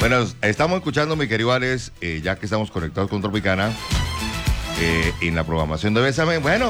Bueno, estamos escuchando, mi querido Alex, ya que estamos conectados con Tropicana, en la programación de Bésame. Bueno,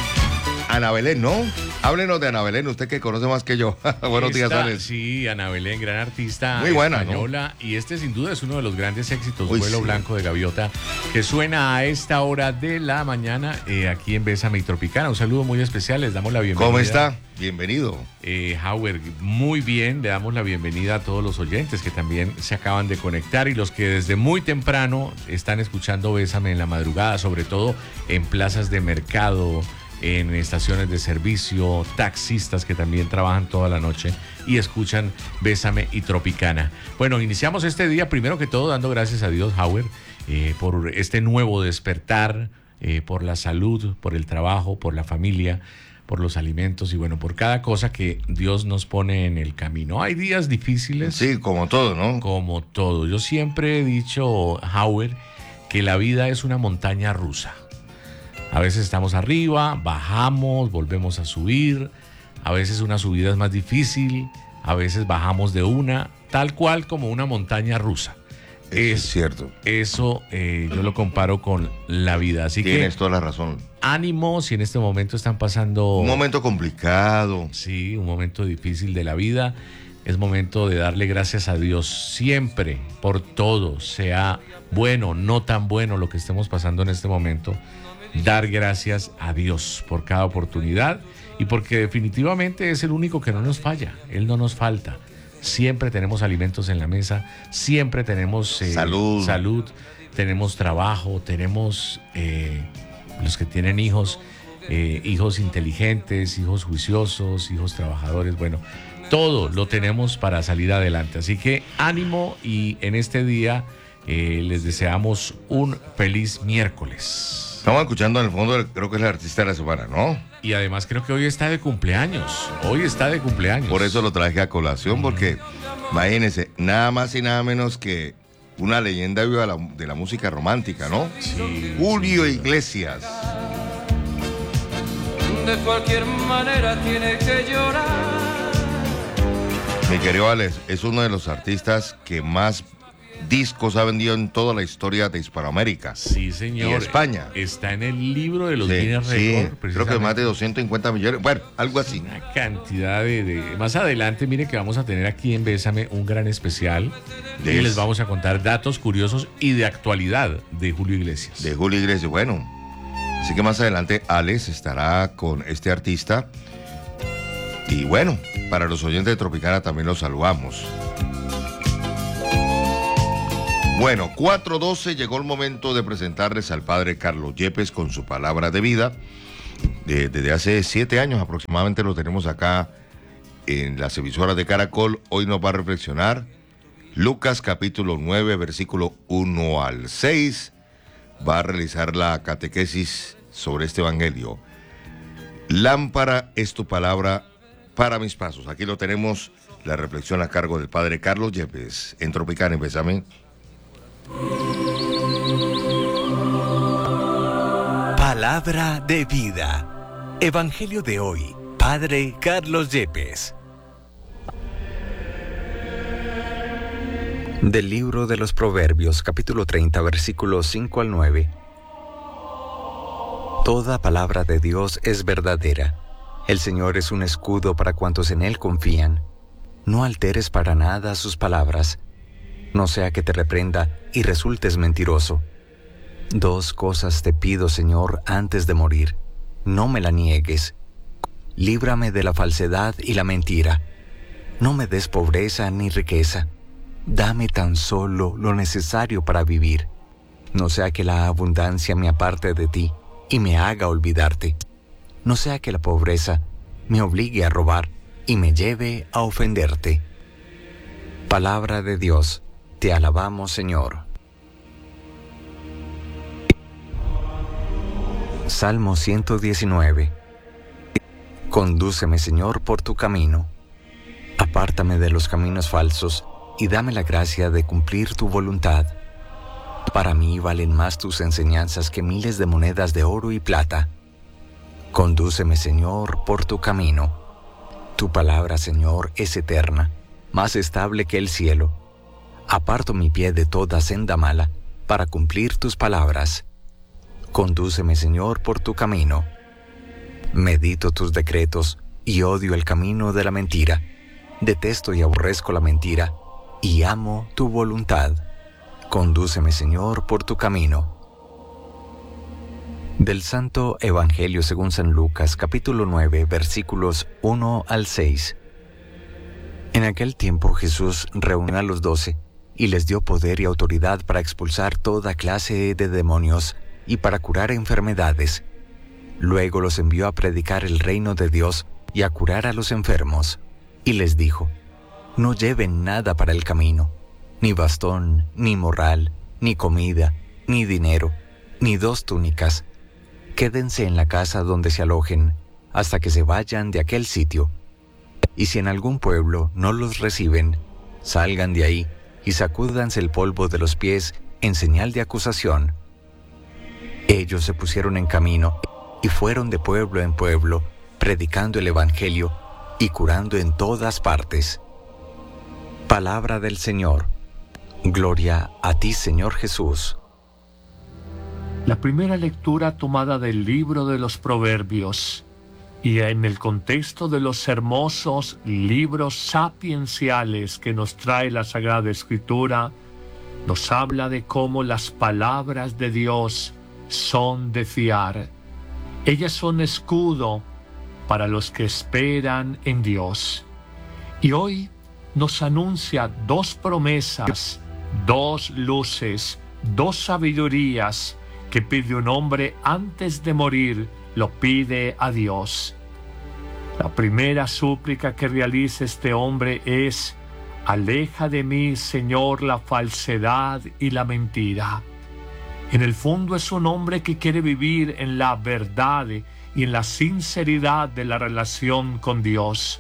Ana Belén, ¿no? Háblenos de Ana Belén, usted que conoce más que yo. Buenos días, Alex. Sí, Ana Belén, gran artista muy buena, española, ¿no? Y este sin duda es uno de los grandes éxitos, Uy, Vuelo sí. Blanco de Gaviota, que suena a esta hora de la mañana aquí en Bésame y Tropicana. Un saludo muy especial, les damos la bienvenida. ¿Cómo está? Bienvenido. Howard, muy bien, le damos la bienvenida a todos los oyentes que también se acaban de conectar y los que desde muy temprano están escuchando Bésame en la madrugada, sobre todo en plazas de mercado, en estaciones de servicio, taxistas que también trabajan toda la noche y escuchan Bésame y Tropicana. Bueno, iniciamos este día primero que todo dando gracias a Dios, Howard, por este nuevo despertar, por la salud, por el trabajo, por la familia, por los alimentos y bueno, por cada cosa que Dios nos pone en el camino. Hay días difíciles. Sí, como todo, ¿no? Como todo. Yo siempre he dicho, Howard, que la vida es una montaña rusa. A veces estamos arriba, bajamos, volvemos a subir. A veces una subida es más difícil, a veces bajamos de una, tal cual como una montaña rusa. Es cierto. Eso yo lo comparo con la vida. Así Tienes que toda la razón. ánimo si en este momento están pasando... Un momento complicado. Sí, un momento difícil de la vida. Es momento de darle gracias a Dios siempre, por todo, sea bueno, no tan bueno lo que estemos pasando en este momento. Dar gracias a Dios por cada oportunidad y porque definitivamente es el único que no nos falla. Él no nos falta. Siempre tenemos alimentos en la mesa, siempre tenemos salud, tenemos trabajo, tenemos los que tienen hijos, hijos inteligentes, hijos juiciosos, hijos trabajadores, bueno, todo lo tenemos para salir adelante. Así que ánimo y en este día les deseamos un feliz miércoles. Estamos escuchando en el fondo, creo que es el artista de la semana, ¿no? Y además creo que hoy está de cumpleaños. Hoy está de cumpleaños. Por eso lo traje a colación, porque imagínense, nada más y nada menos que una leyenda viva de la música romántica, ¿no? Sí, Julio sí, Iglesias. De cualquier manera tiene que llorar. Mi querido Alex, es uno de los artistas que más discos ha vendido en toda la historia de Hispanoamérica. Sí, señor. Y España. Está en el libro de los Sí, Guinness sí, Record. creo que más de 250 millones. Bueno, algo así. Una cantidad de... Más adelante, mire que vamos a tener aquí en Bésame un gran especial. Y les vamos a contar datos curiosos y de actualidad de Julio Iglesias. De Julio Iglesias, bueno. Así que más adelante Alex estará con este artista. Y bueno, para los oyentes de Tropicana también los saludamos. Bueno, 4:12, llegó el momento de presentarles al padre Carlos Yepes con su palabra de vida. Desde hace 7 años aproximadamente lo tenemos acá en las emisoras de Caracol. Hoy nos va a reflexionar Lucas capítulo 9, versículo 1 al 6. Va a realizar la catequesis sobre este evangelio. Lámpara es tu palabra para mis pasos. Aquí lo tenemos, la reflexión a cargo del padre Carlos Yepes en Tropicana, Bésame. Palabra de vida. Evangelio de hoy. Padre Carlos Yepes. Del libro de los Proverbios, capítulo 30, versículos 5 al 9. Toda palabra de Dios es verdadera. El Señor es un escudo para cuantos en Él confían. No alteres para nada sus palabras. No sea que te reprenda y resultes mentiroso. 2 cosas te pido, Señor, antes de morir. No me la niegues. Líbrame de la falsedad y la mentira. No me des pobreza ni riqueza. Dame tan solo lo necesario para vivir. No sea que la abundancia me aparte de ti y me haga olvidarte. No sea que la pobreza me obligue a robar y me lleve a ofenderte. Palabra de Dios. Te alabamos, Señor. Salmo 119. Condúceme, Señor, por tu camino. Apártame de los caminos falsos y dame la gracia de cumplir tu voluntad. Para mí valen más tus enseñanzas que miles de monedas de oro y plata. Condúceme, Señor, por tu camino. Tu palabra, Señor, es eterna, más estable que el cielo. Aparto mi pie de toda senda mala, para cumplir tus palabras. Condúceme, Señor, por tu camino. Medito tus decretos y odio el camino de la mentira. Detesto y aborrezco la mentira, y amo tu voluntad. Condúceme, Señor, por tu camino. Del Santo Evangelio según San Lucas, capítulo 9, versículos 1 al 6. En aquel tiempo Jesús reunió a los 12 y les dio poder y autoridad para expulsar toda clase de demonios y para curar enfermedades. Luego los envió a predicar el reino de Dios y a curar a los enfermos. Y les dijo: no lleven nada para el camino, ni bastón, ni morral, ni comida, ni dinero, ni 2 túnicas. Quédense en la casa donde se alojen, hasta que se vayan de aquel sitio. Y si en algún pueblo no los reciben, salgan de ahí y sacúdanse el polvo de los pies en señal de acusación. Ellos se pusieron en camino y fueron de pueblo en pueblo, predicando el Evangelio y curando en todas partes. Palabra del Señor. Gloria a ti, Señor Jesús. La primera lectura tomada del libro de los Proverbios y en el contexto de los hermosos libros sapienciales que nos trae la Sagrada Escritura, nos habla de cómo las palabras de Dios son de fiar. Ellas son escudo para los que esperan en Dios. Y hoy nos anuncia 2 promesas, 2 luces, 2 sabidurías que pide un hombre antes de morir, lo pide a Dios. La primera súplica que realiza este hombre es: aleja de mí, Señor, la falsedad y la mentira. En el fondo es un hombre que quiere vivir en la verdad y en la sinceridad de la relación con Dios.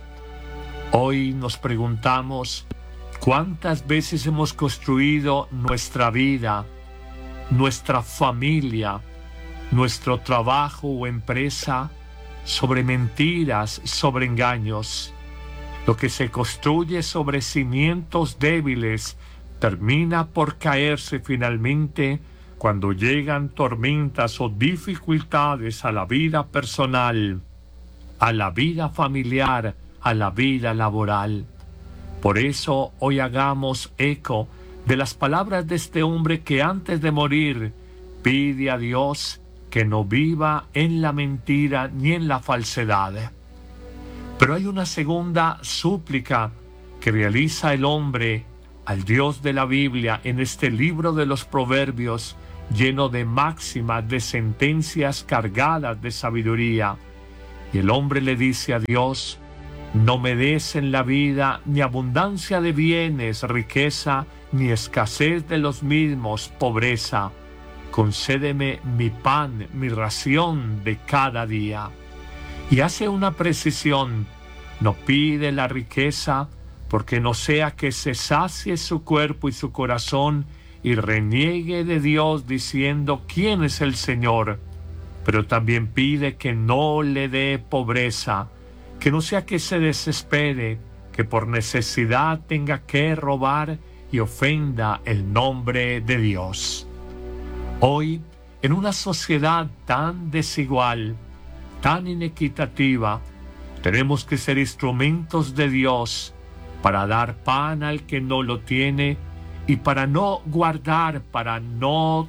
Hoy nos preguntamos: ¿cuántas veces hemos construido nuestra vida, nuestra familia, nuestro trabajo o empresa sobre mentiras, sobre engaños? Lo que se construye sobre cimientos débiles termina por caerse finalmente cuando llegan tormentas o dificultades a la vida personal, a la vida familiar, a la vida laboral. Por eso hoy hagamos eco de las palabras de este hombre que antes de morir pide a Dios que no viva en la mentira ni en la falsedad. Pero hay una segunda súplica que realiza el hombre al Dios de la Biblia en este libro de los Proverbios, lleno de máximas, de sentencias cargadas de sabiduría. Y el hombre le dice a Dios: no me des en la vida ni abundancia de bienes, riqueza, ni escasez de los mismos, pobreza. Concédeme mi pan, mi ración de cada día. Y hace una precisión: no pide la riqueza, porque no sea que se sacie su cuerpo y su corazón y reniegue de Dios diciendo: ¿quién es el Señor? Pero también pide que no le dé pobreza, que no sea que se desespere, que por necesidad tenga que robar y ofenda el nombre de Dios. Hoy, en una sociedad tan desigual, tan inequitativa, tenemos que ser instrumentos de Dios para dar pan al que no lo tiene y para no guardar, para no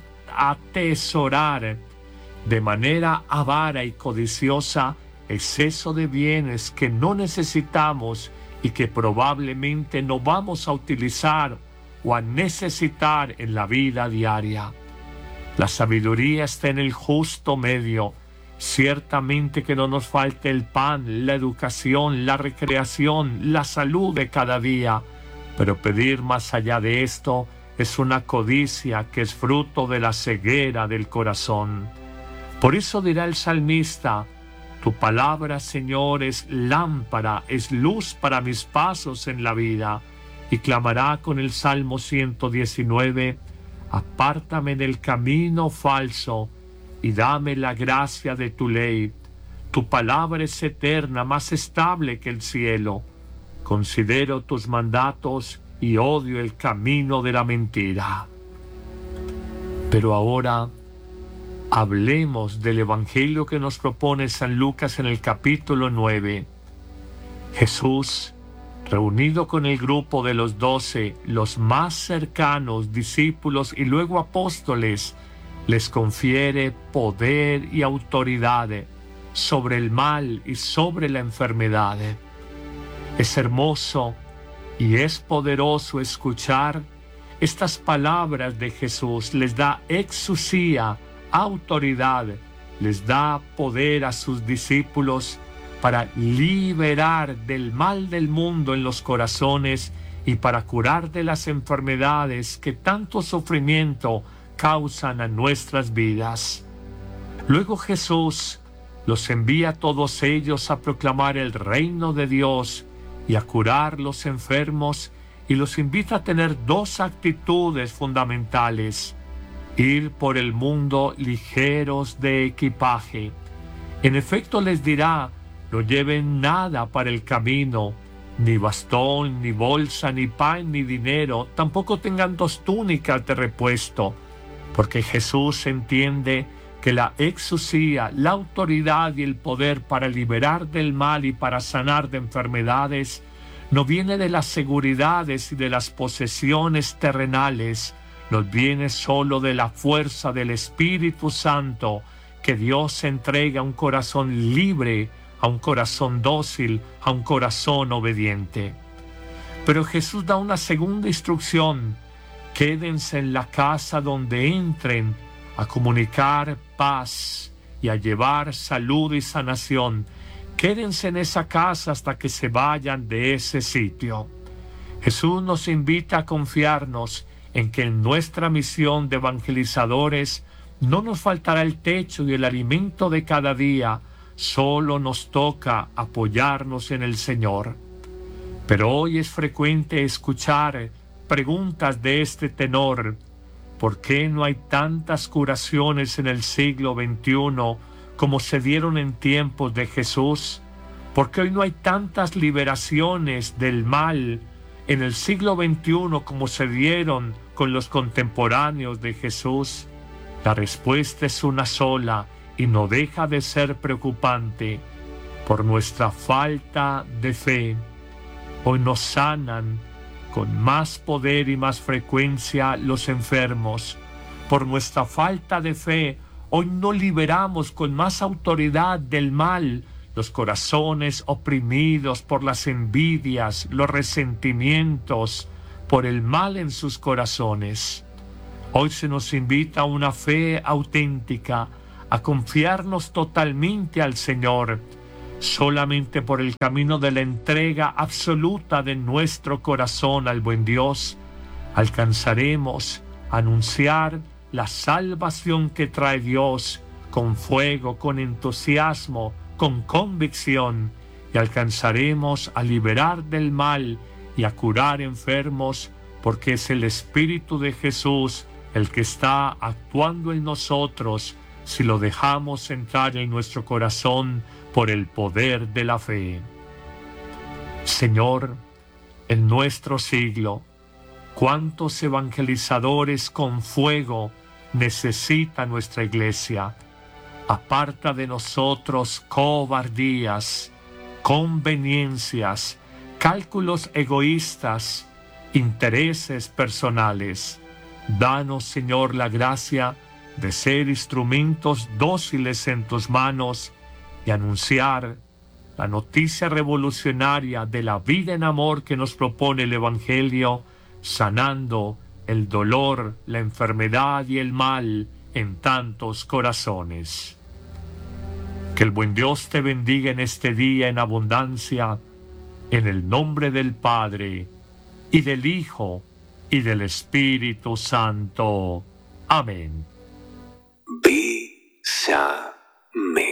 atesorar de manera avara y codiciosa exceso de bienes que no necesitamos y que probablemente no vamos a utilizar o a necesitar en la vida diaria. La sabiduría está en el justo medio. Ciertamente que no nos falte el pan, la educación, la recreación, la salud de cada día, pero pedir más allá de esto es una codicia que es fruto de la ceguera del corazón. Por eso dirá el salmista: tu palabra, Señor, es lámpara, es luz para mis pasos en la vida. Y clamará con el Salmo 119: apártame del camino falso y dame la gracia de tu ley. Tu palabra es eterna, más estable que el cielo. Considero tus mandatos y odio el camino de la mentira. Pero ahora hablemos del Evangelio que nos propone San Lucas en el capítulo 9. Jesús, reunido con el grupo de los 12, los más cercanos discípulos y luego apóstoles, les confiere poder y autoridad sobre el mal y sobre la enfermedad. Es hermoso y es poderoso escuchar estas palabras de Jesús. Les da exusía, autoridad, les da poder a sus discípulos para liberar del mal del mundo en los corazones y para curar de las enfermedades que tanto sufrimiento causan a nuestras vidas. Luego Jesús los envía a todos ellos a proclamar el reino de Dios y a curar los enfermos, y los invita a tener dos actitudes fundamentales: ir por el mundo ligeros de equipaje. En efecto les dirá: no lleven nada para el camino, ni bastón, ni bolsa, ni pan, ni dinero, tampoco tengan 2 túnicas de repuesto, porque Jesús entiende que la exusía, la autoridad y el poder para liberar del mal y para sanar de enfermedades no viene de las seguridades y de las posesiones terrenales, nos viene solo de la fuerza del Espíritu Santo que Dios entrega a un corazón libre, a un corazón dócil, a un corazón obediente. Pero Jesús da una segunda instrucción: quédense en la casa donde entren a comunicar paz y a llevar salud y sanación. Quédense en esa casa hasta que se vayan de ese sitio. Jesús nos invita a confiarnos en que en nuestra misión de evangelizadores no nos faltará el techo y el alimento de cada día, solo nos toca apoyarnos en el Señor. Pero hoy es frecuente escuchar preguntas de este tenor: ¿por qué no hay tantas curaciones en el siglo XXI como se dieron en tiempos de Jesús? ¿Por qué hoy no hay tantas liberaciones del mal en el siglo XXI como se dieron con los contemporáneos de Jesús? La respuesta es una sola y no deja de ser preocupante: por nuestra falta de fe. Hoy nos sanan con más poder y más frecuencia los enfermos. Por nuestra falta de fe, hoy no liberamos con más autoridad del mal los corazones oprimidos por las envidias, los resentimientos, por el mal en sus corazones. Hoy se nos invita a una fe auténtica, a confiarnos totalmente al Señor. Solamente por el camino de la entrega absoluta de nuestro corazón al buen Dios, alcanzaremos a anunciar la salvación que trae Dios con fuego, con entusiasmo, con convicción, y alcanzaremos a liberar del mal y a curar enfermos, porque es el Espíritu de Jesús el que está actuando en nosotros si lo dejamos entrar en nuestro corazón por el poder de la fe. Señor, en nuestro siglo, ¿cuántos evangelizadores con fuego necesita nuestra iglesia? Aparta de nosotros cobardías, conveniencias, cálculos egoístas, intereses personales. Danos, Señor, la gracia de ser instrumentos dóciles en tus manos y anunciar la noticia revolucionaria de la vida en amor que nos propone el Evangelio, sanando el dolor, la enfermedad y el mal en tantos corazones. Que el buen Dios te bendiga en este día en abundancia, en el nombre del Padre, y del Hijo, y del Espíritu Santo. Amén. Bésame.